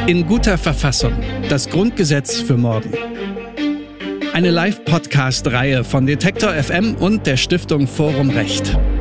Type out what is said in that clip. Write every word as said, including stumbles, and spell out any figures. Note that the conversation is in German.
In guter Verfassung. Das Grundgesetz für morgen. Eine Live-Podcast-Reihe von Detektor F M und der Stiftung Forum Recht.